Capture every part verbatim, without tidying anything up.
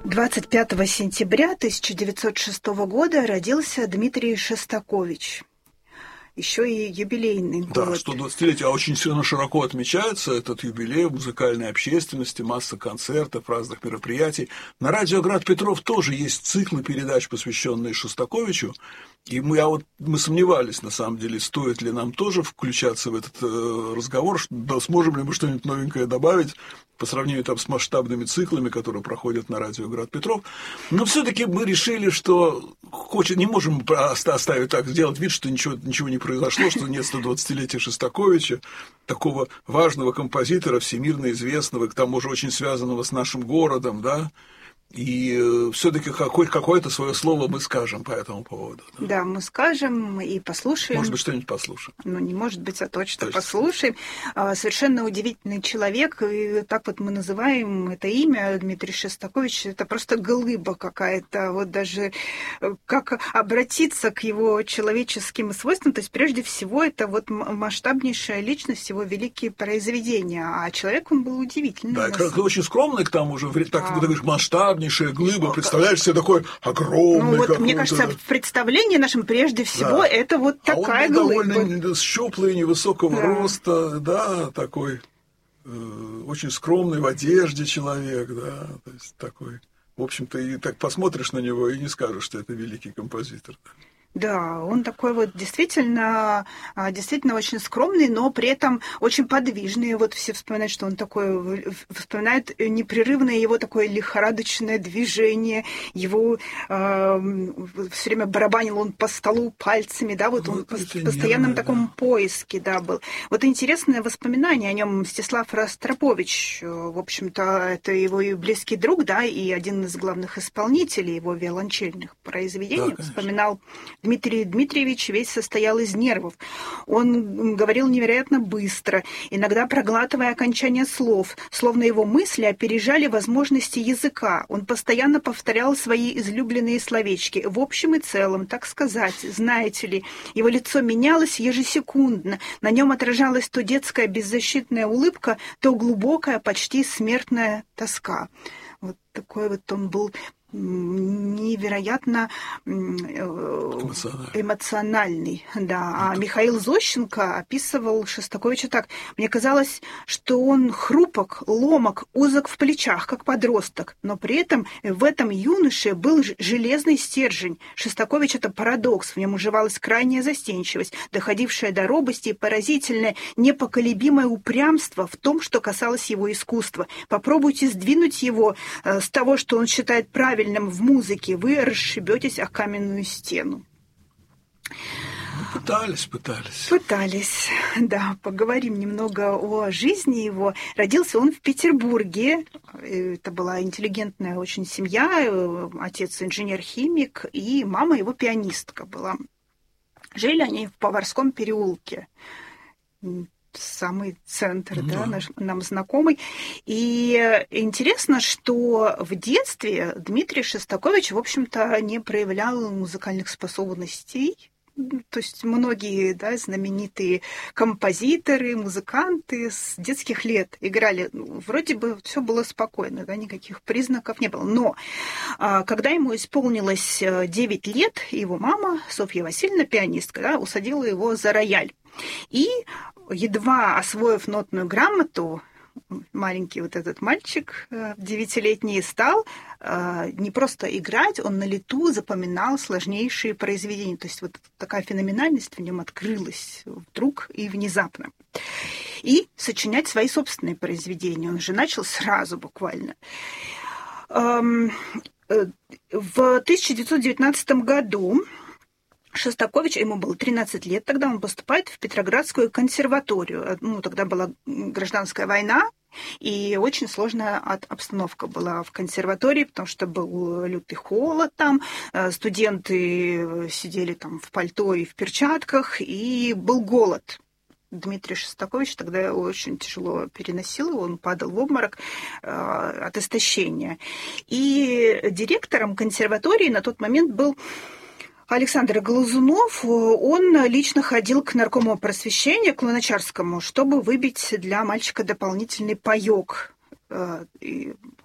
двадцать пятого сентября тысяча девятьсот шестого года родился Дмитрий Шостакович. Еще и юбилейный год. Да, сто двадцатилетие, а очень сильно широко отмечается этот юбилей в музыкальной общественности, масса концертов, разных мероприятий. На радио «Град Петров» тоже есть циклы передач, посвященные Шостаковичу. И мы, а вот мы сомневались, на самом деле, стоит ли нам тоже включаться в этот э, разговор, да, сможем ли мы что-нибудь новенькое добавить по сравнению там, с масштабными циклами, которые проходят на радио «Град Петров». Но все-таки мы решили, что хочет, не можем оставить так, сделать вид, что ничего, ничего не произошло, что нет сто двадцатилетия Шостаковича, такого важного композитора, всемирно известного, к тому же очень связанного с нашим городом, да. И все-таки какое-то свое слово мы скажем по этому поводу. Да? Да, мы скажем и послушаем. Может быть, что-нибудь послушаем. Ну, не может быть, а точно, точно. послушаем. Совершенно удивительный человек. И так вот мы называем это имя Дмитрий Шостакович. Это просто глыба какая-то. Вот даже как обратиться к его человеческим свойствам. То есть, прежде всего, это вот масштабнейшая личность, его великие произведения. А человек он был удивительный. Да, и очень скромный к тому же. Так, а... ты говоришь, масштаб глыба, представляешь себе такой огромный. Ну, вот, мне кажется, в представлении нашем прежде всего да. это вот такая а он глыба. Довольно щуплый, невысокого да. роста, да, такой э, очень скромный в одежде человек, да, то есть такой, в общем-то, и так посмотришь на него и не скажешь, что это великий композитор. Да, он такой вот действительно, действительно очень скромный, но при этом очень подвижный. Вот все вспоминают, что он такой, вспоминают непрерывное его такое лихорадочное движение, его э, все время барабанил он по столу пальцами, да, вот он в постоянном таком да. поиске, да, был. Вот интересное воспоминание о нем Мстислав Ростропович, в общем-то, это его и близкий друг, да, и один из главных исполнителей его виолончельных произведений, да, вспоминал. Дмитрий Дмитриевич весь состоял из нервов. Он говорил невероятно быстро, иногда проглатывая окончания слов, словно его мысли опережали возможности языка. Он постоянно повторял свои излюбленные словечки. В общем и целом, так сказать, знаете ли, его лицо менялось ежесекундно. На нем отражалась то детская беззащитная улыбка, то глубокая, почти смертная тоска. Вот такой вот он был невероятно эмоциональный. эмоциональный, да. А Михаил Зощенко описывал Шостаковича так. Мне казалось, что он хрупок, ломок, узок в плечах, как подросток, но при этом в этом юноше был железный стержень. Шостакович — это парадокс, в нем уживалась крайняя застенчивость, доходившая до робости и поразительное, непоколебимое упрямство в том, что касалось его искусства. Попробуйте сдвинуть его с того, что он считает правильным, в музыке, вы расшибетесь о каменную стену. Пытались, пытались. Пытались, да. Поговорим немного о жизни его. Родился он в Петербурге. Это была интеллигентная очень семья. Отец инженер-химик, и мама его пианистка была. Жили они в Поварском переулке. Самый центр, да, наш, нам знакомый. И интересно, что в детстве Дмитрий Шостакович, в общем-то, не проявлял музыкальных способностей. То есть многие, да, знаменитые композиторы, музыканты с детских лет играли. Ну, вроде бы все было спокойно, да, никаких признаков не было. Но а, когда ему исполнилось девять лет, его мама, Софья Васильевна, пианистка, да, усадила его за рояль. И едва освоив нотную грамоту, маленький вот этот мальчик девятилетний стал не просто играть, он на лету запоминал сложнейшие произведения. То есть вот такая феноменальность в нем открылась вдруг и внезапно. И сочинять свои собственные произведения. Он же начал сразу буквально. В тысяча девятьсот девятнадцатом году Шостакович, ему было тринадцать лет, тогда он поступает в Петроградскую консерваторию. Ну, тогда была гражданская война, и очень сложная обстановка была в консерватории, потому что был лютый холод там, студенты сидели там в пальто и в перчатках, и был голод. Дмитрий Шостакович тогда очень тяжело переносил его, он падал в обморок э, от истощения. И директором консерватории на тот момент был Александр Глазунов. Он лично ходил к наркому просвещения, к Луначарскому, чтобы выбить для мальчика дополнительный паёк.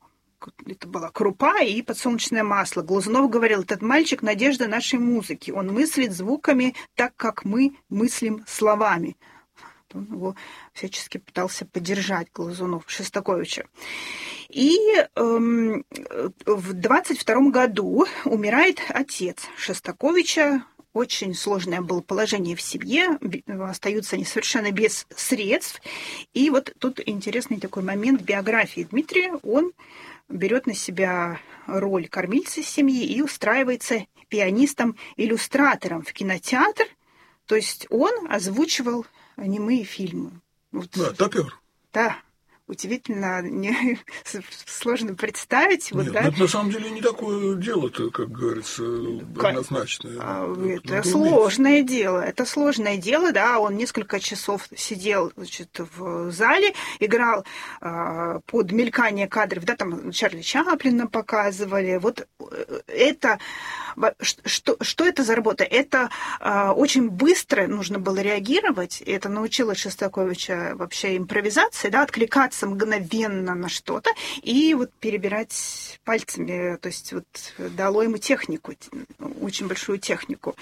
это была крупа и подсолнечное масло. Глазунов говорил, этот мальчик – надежда нашей музыки. Он мыслит звуками так, как мы мыслим словами. Он его всячески пытался поддержать, Глазунов, Шостаковича. И эм, в двадцать втором году умирает отец Шостаковича. Очень сложное было положение в семье, остаются они совершенно без средств. И вот тут интересный такой момент в биографии Дмитрия. Он берет на себя роль кормильца семьи и устраивается пианистом-иллюстратором в кинотеатр. То есть он озвучивал немые фильмы. Вот. Да, топер. Да. Удивительно, не, сложно представить. Нет, вот, да? Это на самом деле не такое дело-то, как говорится, однозначное. Это ну, сложное уметь. дело. Это сложное дело, да. Он несколько часов сидел, значит, в зале, играл а, под мелькание кадров, да, там Чарли Чаплина показывали. Вот это... Что, что это за работа? Это а, очень быстро нужно было реагировать. Это научило Шостаковича вообще импровизации, да, откликаться мгновенно на что-то и вот перебирать пальцами. То есть вот дало ему технику, очень большую технику.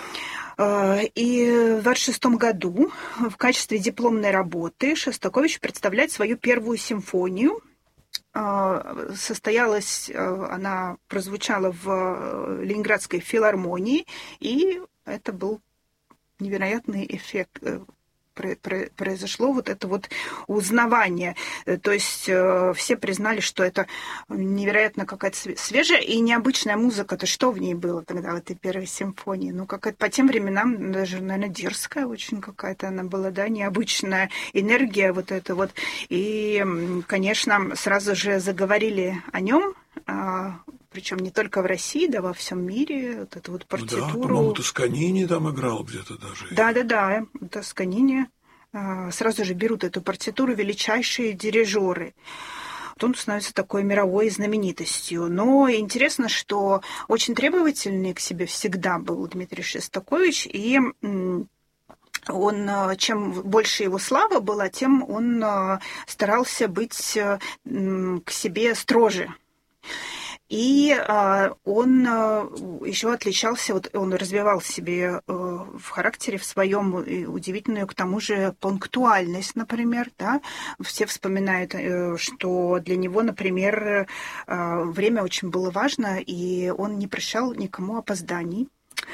И в двадцать шестом году в качестве дипломной работы Шостакович представляет свою первую симфонию. Состоялась, она прозвучала в Ленинградской филармонии, и это был невероятный эффект. Произошло вот это вот узнавание. То есть все признали, что это невероятно какая-то свежая и необычная музыка. То что в ней было тогда, в этой первой симфонии? Ну, какая-то по тем временам даже, наверное, дерзкая очень какая-то она была, да, необычная энергия вот эта вот. И, конечно, сразу же заговорили о нем, причем не только в России, да, во всем мире, вот эту вот партитуру. Да, по-моему, Тосканини там играл где-то даже. Да-да-да, Тосканини. Сразу же берут эту партитуру величайшие дирижеры. Вот он становится такой мировой знаменитостью. Но интересно, что очень требовательный к себе всегда был Дмитрий Шостакович, и он, чем больше его слава была, тем он старался быть к себе строже. И э, он э, еще отличался, вот он развивал в себе э, в характере в своем удивительную, к тому же, пунктуальность, например, да. Все вспоминают, э, что для него, например, э, время очень было важно, и он не прощал никому опозданий.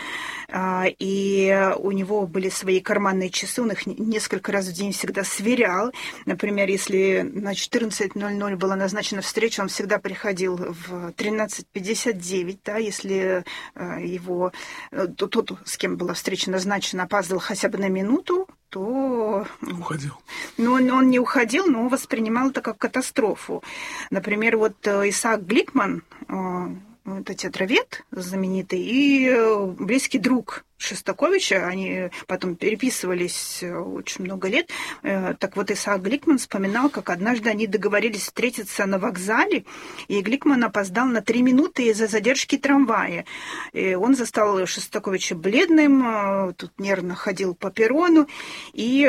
И у него были свои карманные часы, он их несколько раз в день всегда сверял. Например, если на четырнадцать ноль ноль была назначена встреча, он всегда приходил в тринадцать пятьдесят девять, да, если его, тот, с кем была встреча назначена, опаздывал хотя бы на минуту, то... Уходил. Ну, он, он не уходил, но воспринимал это как катастрофу. Например, вот Исаак Гликман, это театровед знаменитый и близкий друг Шостаковича, они потом переписывались очень много лет. Так вот, Исаак Гликман вспоминал, как однажды они договорились встретиться на вокзале, и Гликман опоздал на три минуты из-за задержки трамвая. И он застал Шостаковича бледным, тут нервно ходил по перрону, и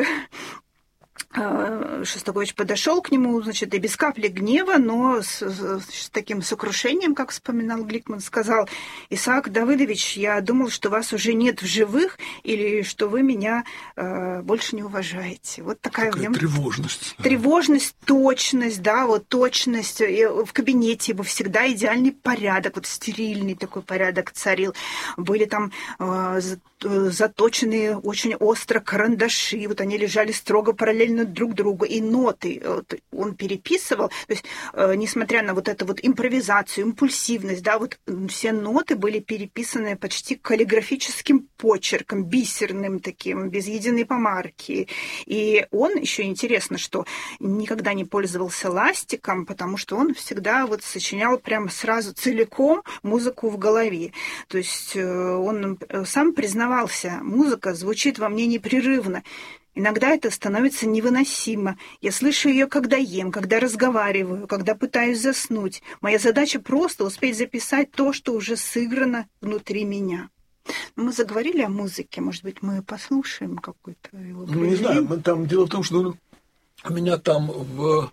Шостакович подошел к нему, значит, и без капли гнева, но с, с таким сокрушением, как вспоминал Гликман, сказал: «Исаак Давыдович, я думал, что вас уже нет в живых, или что вы меня э, больше не уважаете». Вот такая, такая в нем тревожность. Тревожность, точность, да, вот точность. И в кабинете его всегда идеальный порядок, вот стерильный такой порядок царил. Были там э, заточенные очень остро карандаши, вот они лежали строго параллельно друг другу, и ноты он переписывал, то есть, несмотря на вот эту вот импровизацию, импульсивность, да, вот все ноты были переписаны почти каллиграфическим почерком, бисерным таким, без единой помарки. И он, еще интересно, что никогда не пользовался ластиком, потому что он всегда вот сочинял прямо сразу целиком музыку в голове. То есть он сам признавался, музыка звучит во мне непрерывно. Иногда это становится невыносимо. Я слышу ее, когда ем, когда разговариваю, когда пытаюсь заснуть. Моя задача просто успеть записать то, что уже сыграно внутри меня. Мы заговорили о музыке, может быть, мы послушаем какой-то его Ну, не знаю, там дело в том, что у меня там в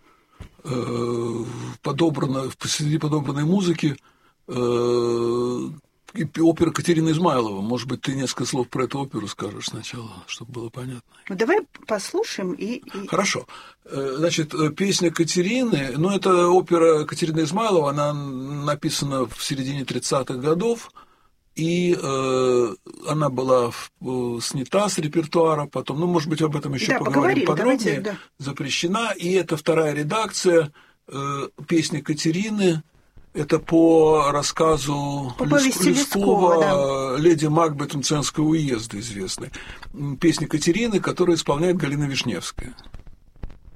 э, подобрано, среди подобранной музыки э, опера Катерины Измайловой. Может быть, ты несколько слов про эту оперу скажешь сначала, чтобы было понятно. Ну, давай послушаем и... и... Хорошо. Значит, песня Катерины, ну, это опера Катерины Измайловой, она написана в середине тридцатых годов, и э, она была э, снята с репертуара потом, ну, может быть, об этом еще да, поговорим подробнее, давайте, да. запрещена, и это вторая редакция э, песни Катерины. Это по рассказу по Лескова, Лескова да. «Леди Макбет Мценского уезда» известной. Песни Катерины, которую исполняет Галина Вишневская.